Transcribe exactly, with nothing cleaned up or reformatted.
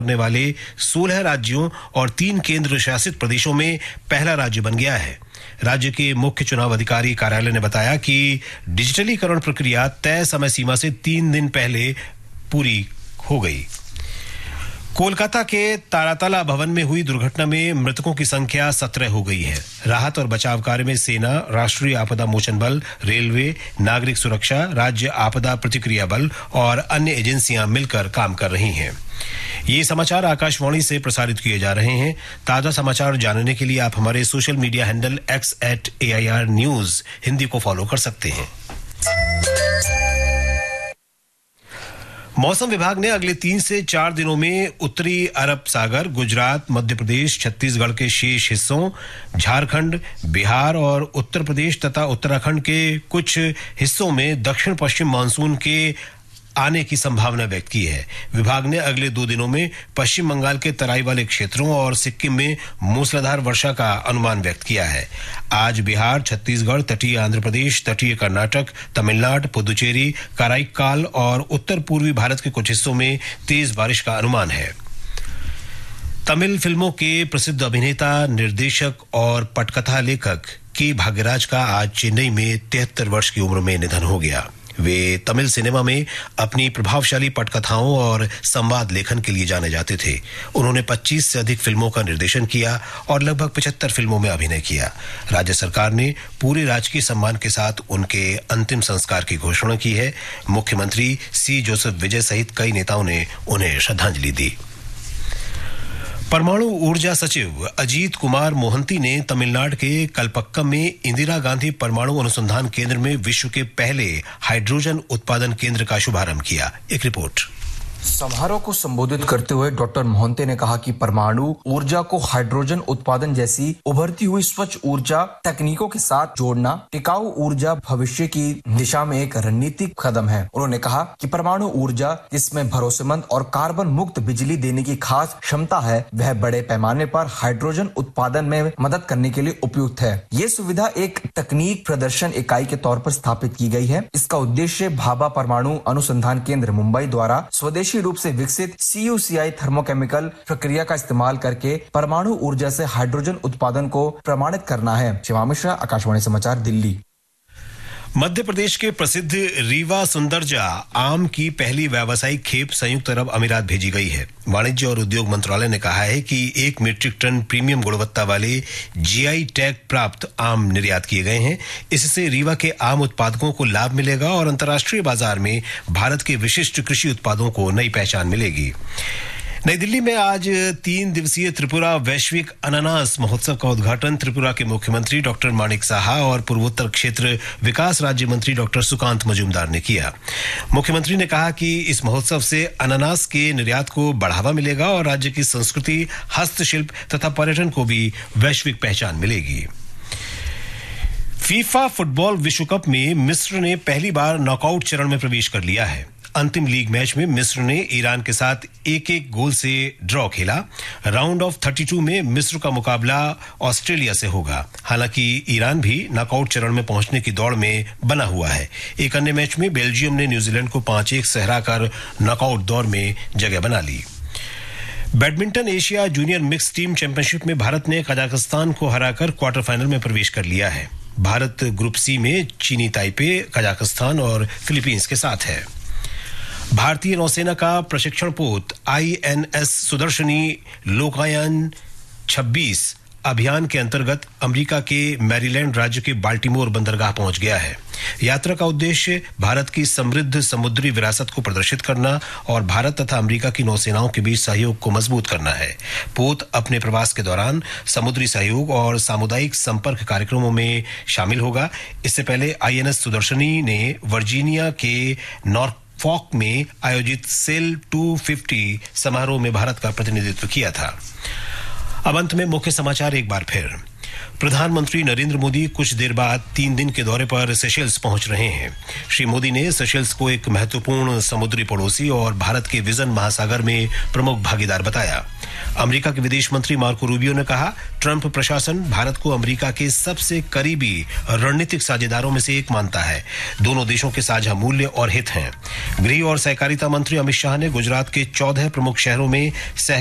करने वाले सोलह राज्यों और तीन केंद्र शासित प्रदेशों में पहला राज्य बन गया है। राज्य के मुख्य चुनाव अधिकारी कार्यालय ने बताया कि डिजिटलीकरण प्रक्रिया तय समय सीमा से तीन दिन पहले पूरी हो गई। कोलकाता के तारातला भवन में हुई दुर्घटना में मृतकों की संख्या सत्रह हो गई है। राहत और बचाव कार्य में सेना, राष्ट्रीय आपदा मोचन बल, रेलवे, नागरिक सुरक्षा, राज्य आपदा प्रतिक्रिया बल और अन्य एजेंसियां मिलकर काम कर रही हैं। ये समाचार आकाशवाणी से प्रसारित किए जा रहे हैं। ताजा समाचार जानने के लिए आप हमारे social media handle x eight A I R news Hindi को फॉलो कर सकते हैं। मौसम विभाग ने अगले तीन से चार दिनों में उत्तरी अरब सागर, गुजरात, मध्य प्रदेश, छत्तीसगढ़ के शेष हिस्सों, झारखंड, बिहार और उत्तर प्रदेश तथा उत्तराखंड के कुछ हिस्सों में दक्षिण पश्चिम मानसून के आने की संभावना व्यक्त की है। विभाग ने अगले दो दिनों में पश्चिम बंगाल के तराई वाले क्षेत्रों और सिक्किम में मूसलाधार वर्षा का अनुमान व्यक्त किया है। आज बिहार, छत्तीसगढ़, तटीय आंध्र प्रदेश, तटीय कर्नाटक, तमिलनाडु, पुदुचेरी, कराईकाल और उत्तर पूर्वी भारत के कुछ हिस्सों में तेज बारिश का अनुमान है। तमिल फिल्मों के प्रसिद्ध अभिनेता, निर्देशक और पटकथा लेखक के भाग्यराज का आज चेन्नई में तिहत्तर वर्ष की उम्र में निधन हो गया। वे तमिल सिनेमा में अपनी प्रभावशाली पटकथाओं और संवाद लेखन के लिए जाने जाते थे। उन्होंने पच्चीस से अधिक फिल्मों का निर्देशन किया और लगभग पचहत्तर फिल्मों में अभिनय किया। राज्य सरकार ने पूरे राजकीय सम्मान के साथ उनके अंतिम संस्कार की घोषणा की है। मुख्यमंत्री सी जोसेफ विजय सहित कई नेताओं ने उन्हें श्रद्धांजलि दी। परमाणु ऊर्जा सचिव अजीत कुमार मोहंती ने तमिलनाडु के कलपक्कम में इंदिरा गांधी परमाणु अनुसंधान केंद्र में विश्व के पहले हाइड्रोजन उत्पादन केंद्र का शुभारंभ किया। एक रिपोर्ट। समारोह को संबोधित करते हुए डॉक्टर मोहंती ने कहा कि परमाणु ऊर्जा को हाइड्रोजन उत्पादन जैसी उभरती हुई स्वच्छ ऊर्जा तकनीकों के साथ जोड़ना टिकाऊ ऊर्जा भविष्य की दिशा में एक रणनीतिक कदम है। उन्होंने कहा कि परमाणु ऊर्जा जिसमें भरोसेमंद और कार्बन मुक्त बिजली देने की खास क्षमता है, वह बड़े पैमाने पर हाइड्रोजन उत्पादन में मदद करने के लिए उपयुक्त है। ये सुविधा एक तकनीक प्रदर्शन इकाई के तौर पर स्थापित की गई है। इसका उद्देश्य भाभा परमाणु अनुसंधान केंद्र मुंबई द्वारा स्वदेशी रूप से विकसित सी यू सी आई थर्मोकेमिकल प्रक्रिया का इस्तेमाल करके परमाणु ऊर्जा से हाइड्रोजन उत्पादन को प्रमाणित करना है। शिवा मिश्रा, आकाशवाणी समाचार, दिल्ली। मध्य प्रदेश के प्रसिद्ध रीवा सुंदरजा आम की पहली व्यावसायिक खेप संयुक्त अरब अमीरात भेजी गई है। वाणिज्य और उद्योग मंत्रालय ने कहा है कि एक मीट्रिक टन प्रीमियम गुणवत्ता वाले जी आई टैग प्राप्त आम निर्यात किए गए हैं। इससे रीवा के आम उत्पादकों को लाभ मिलेगा और अंतर्राष्ट्रीय बाजार में भारत के विशिष्ट कृषि उत्पादों को नई पहचान मिलेगी। नई दिल्ली में आज तीन दिवसीय त्रिपुरा वैश्विक अनानास महोत्सव का उद्घाटन त्रिपुरा के मुख्यमंत्री डॉक्टर माणिक साहा और पूर्वोत्तर क्षेत्र विकास राज्य मंत्री डॉक्टर सुकांत मजूमदार ने किया। मुख्यमंत्री ने कहा कि इस महोत्सव से अनानास के निर्यात को बढ़ावा मिलेगा और राज्य की संस्कृति, हस्तशिल्प तथा पर्यटन को भी वैश्विक पहचान मिलेगी। फीफा फुटबॉल विश्व कप में मिस्र ने पहली बार नॉकआउट चरण में प्रवेश कर लिया है। अंतिम लीग मैच में मिस्र ने ईरान के साथ एक एक गोल से ड्रॉ खेला। राउंड ऑफ बत्तीस में मिस्र का मुकाबला ऑस्ट्रेलिया से होगा। हालांकि ईरान भी नॉकआउट चरण में पहुंचने की दौड़ में बना हुआ है। एक अन्य मैच में बेल्जियम ने न्यूजीलैंड को पांच एक से हराकर नॉकआउट दौर में जगह बना ली। Badminton Asia junior mix team championship में भारत ने कजाकिस्तान को हराकर क्वार्टर फाइनल में प्रवेश कर लिया है। भारत ग्रुप सी में चीनी ताइपे, कजाकिस्तान और फिलीपींस के साथ है। भारतीय नौसेना का प्रशिक्षण पोत आई एन एस सुदर्शनी लोकायान छब्बीस अभियान के अंतर्गत अमेरिका के मैरीलैंड राज्य के बाल्टीमोर बंदरगाह पहुंच गया है। यात्रा का उद्देश्य भारत की समृद्ध समुद्री विरासत को प्रदर्शित करना और भारत तथा अमेरिका की नौसेनाओं के बीच सहयोग को मजबूत करना है। पोत अपने प्रवास के दौरान समुद्री सहयोग और सामुदायिक संपर्क कार्यक्रमों में शामिल होगा। इससे पहले आई एन एस सुदर्शनी ने वर्जीनिया के नॉर्थ फॉक में आयोजित सेल दो सौ पचास समारोह में भारत का प्रतिनिधित्व किया था। अब अंत में मुख्य समाचार एक बार फिर। प्रधानमंत्री नरेंद्र मोदी कुछ देर बाद तीन दिन के दौरे पर सेशेल्स पहुंच रहे हैं। श्री मोदी ने सेशेल्स को एक महत्वपूर्ण समुद्री पड़ोसी और भारत के विजन महासागर में प्रमुख भागीदार बताया। अमेरिका के विदेश मंत्री मार्को रूबियो ने कहा, ट्रंप प्रशासन भारत को अमेरिका के सबसे करीबी रणनीतिक साझेदारों में से एक मानता है। दोनों देशों के साझा मूल्य और हित हैं। गृह और सहकारिता मंत्री अमित शाह ने गुजरात के चौदह प्रमुख शहरों में